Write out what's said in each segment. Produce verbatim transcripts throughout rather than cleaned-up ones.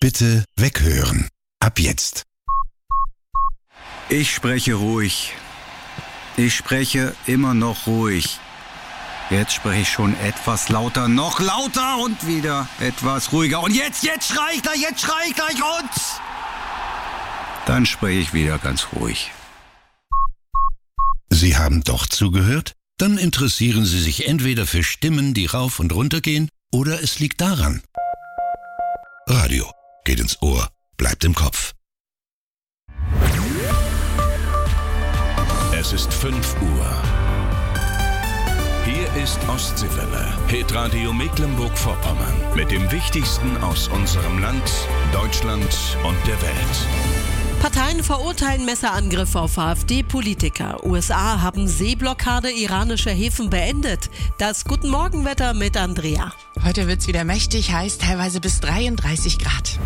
Bitte weghören. Ab jetzt. Ich spreche ruhig. Ich spreche immer noch ruhig. Jetzt spreche ich schon etwas lauter, noch lauter und wieder etwas ruhiger. Und jetzt, jetzt schrei ich gleich, jetzt schrei ich gleich und... Dann spreche ich wieder ganz ruhig. Sie haben doch zugehört? Dann interessieren Sie sich entweder für Stimmen, die rauf und runter gehen, oder es liegt daran. Radio geht ins Ohr, bleibt im Kopf. Es ist fünf Uhr. Hier ist Ostseewelle, Hitradio Mecklenburg-Vorpommern. Mit dem Wichtigsten aus unserem Land, Deutschland und der Welt. Parteien verurteilen Messerangriff auf AfD-Politiker. U S A haben Seeblockade iranischer Häfen beendet. Das Guten Morgen-Wetter mit Andrea. Heute wird's wieder mächtig heiß, teilweise bis dreiunddreißig Grad.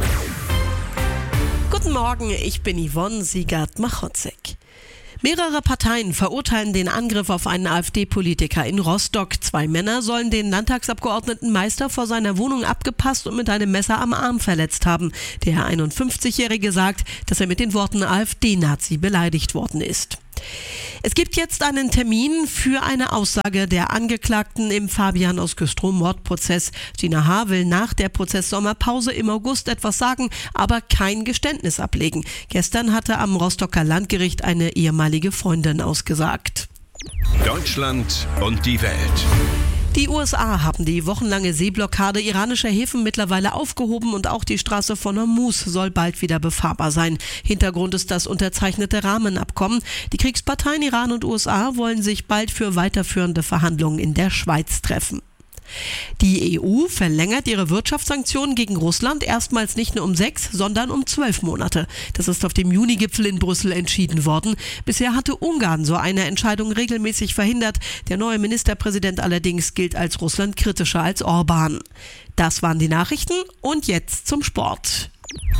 Guten Morgen, ich bin Yvonne Siegert-Machotzek. Mehrere Parteien verurteilen den Angriff auf einen AfD-Politiker in Rostock. Zwei Männer sollen den Landtagsabgeordneten Meister vor seiner Wohnung abgepasst und mit einem Messer am Arm verletzt haben. Der einundfünfzigjährige sagt, dass er mit den Worten AfD-Nazi beleidigt worden ist. Es gibt jetzt einen Termin für eine Aussage der Angeklagten im Fabian aus Güstrow Mordprozess. Gina H. will nach der Prozesssommerpause im August etwas sagen, aber kein Geständnis ablegen. Gestern hatte am Rostocker Landgericht eine ehemalige Freundin ausgesagt. Deutschland und die Welt. Die U S A haben die wochenlange Seeblockade iranischer Häfen mittlerweile aufgehoben und auch die Straße von Hormuz soll bald wieder befahrbar sein. Hintergrund ist das unterzeichnete Rahmenabkommen. Die Kriegsparteien Iran und U S A wollen sich bald für weiterführende Verhandlungen in der Schweiz treffen. Die E U verlängert ihre Wirtschaftssanktionen gegen Russland erstmals nicht nur um sechs, sondern um zwölf Monate. Das ist auf dem Juni-Gipfel in Brüssel entschieden worden. Bisher hatte Ungarn so eine Entscheidung regelmäßig verhindert. Der neue Ministerpräsident allerdings gilt als Russland kritischer als Orban. Das waren die Nachrichten und jetzt zum Sport.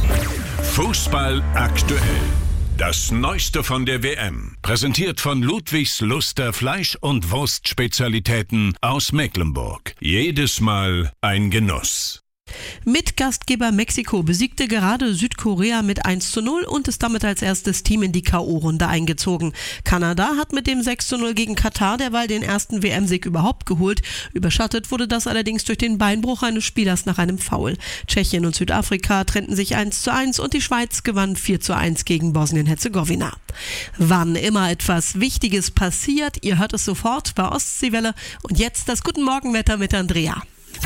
Fußball aktuell. Das Neueste von der W M, präsentiert von Ludwigs Luster Fleisch- und Wurstspezialitäten aus Mecklenburg. Jedes Mal ein Genuss. Mitgastgeber Mexiko besiegte gerade Südkorea mit eins zu null und ist damit als erstes Team in die K O-Runde eingezogen. Kanada hat mit dem sechs zu null gegen Katar derweil den ersten W M-Sieg überhaupt geholt. Überschattet wurde das allerdings durch den Beinbruch eines Spielers nach einem Foul. Tschechien und Südafrika trennten sich eins zu eins und die Schweiz gewann vier zu eins gegen Bosnien-Herzegowina. Wann immer etwas Wichtiges passiert, ihr hört es sofort bei Ostseewelle. Und jetzt das Guten Morgenwetter mit Andrea.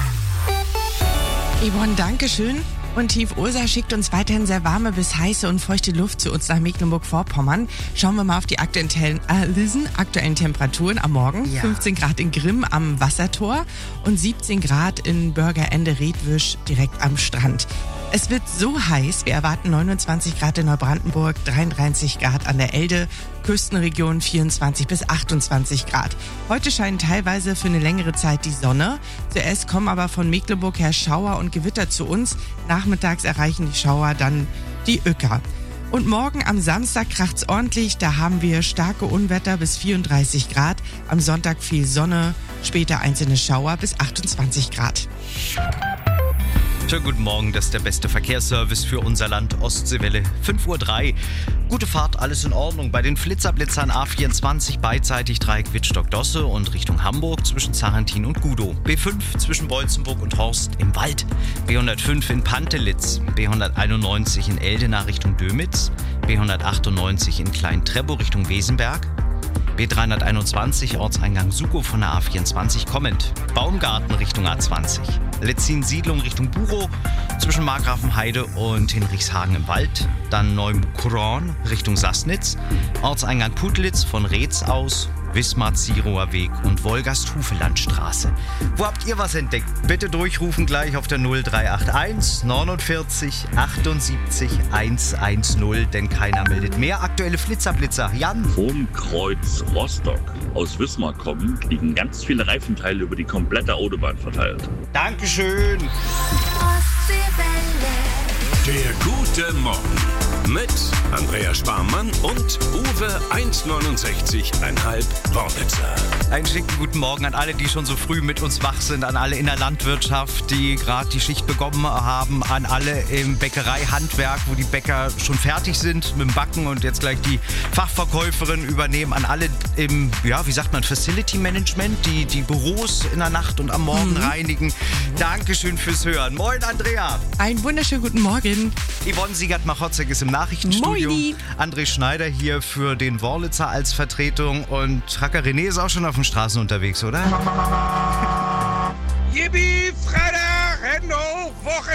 Yvonne, danke schön. Und Tief Ursa schickt uns weiterhin sehr warme bis heiße und feuchte Luft zu uns nach Mecklenburg-Vorpommern. Schauen wir mal auf die aktuellen, äh, aktuellen Temperaturen am Morgen. Ja. fünfzehn Grad in Grimm am Wassertor und siebzehn Grad in Bürgerende-Redwisch direkt am Strand. Es wird so heiß, wir erwarten neunundzwanzig Grad in Neubrandenburg, dreiunddreißig Grad an der Elde, Küstenregion vierundzwanzig bis achtundzwanzig Grad. Heute scheint teilweise für eine längere Zeit die Sonne. Zuerst kommen aber von Mecklenburg her Schauer und Gewitter zu uns. Nachmittags erreichen die Schauer dann die Uecker. Und morgen am Samstag kracht's ordentlich, da haben wir starke Unwetter bis vierunddreißig Grad. Am Sonntag viel Sonne, später einzelne Schauer bis achtundzwanzig Grad. Schönen guten Morgen, das ist der beste Verkehrsservice für unser Land, Ostseewelle, fünf Uhr drei. Gute Fahrt, alles in Ordnung. Bei den Flitzerblitzern A vierundzwanzig beidseitig Dreieck Wittstock-Dosse und Richtung Hamburg zwischen Zarentin und Gudow. B fünf zwischen Bolzenburg und Horst im Wald. B hundertfünf in Pantelitz. B hunderteinundneunzig in Eldena Richtung Dömitz. B hundertachtundneunzig in Klein-Treppow Richtung Wesenberg. B dreihunderteinundzwanzig Ortseingang Sukow von der A vierundzwanzig kommend. Baumgarten Richtung A zwanzig. Letzin-Siedlung Richtung Burow zwischen Markgrafenheide und Hinrichshagen im Wald. Dann Neumukron Richtung Sassnitz. Ortseingang Putlitz von Reetz aus. Wismar-Zierower Weg und Wolgast-Hufelandstraße. Wo habt ihr was entdeckt? Bitte durchrufen gleich auf der null drei acht eins neunundvierzig achtundsiebzig hundertzehn, denn keiner meldet mehr. Aktuelle Flitzerblitzer. Jan? Vom Kreuz Rostock aus Wismar kommen, liegen ganz viele Reifenteile über die komplette Autobahn verteilt. Dankeschön. Der gute Morgen Mit Andrea Sparmann und Uwe eins neunundsechzig Komma fünf Worlitzer. Einen schicken guten Morgen an alle, die schon so früh mit uns wach sind, an alle in der Landwirtschaft, die gerade die Schicht begonnen haben, an alle im Bäckereihandwerk, wo die Bäcker schon fertig sind mit dem Backen und jetzt gleich die Fachverkäuferin übernehmen, an alle im, ja, wie sagt man, Facility Management, die die Büros in der Nacht und am Morgen mhm. reinigen. Dankeschön fürs Hören. Moin, Andrea. Einen wunderschönen guten Morgen. Yvonne Siegert-Machotzek ist im Nachrichtenstudio. Moini. André Schneider hier für den Worlitzer als Vertretung und Tracker René ist auch schon auf den Straßen unterwegs, oder? Yippie, Freitag, Hände hoch, Woche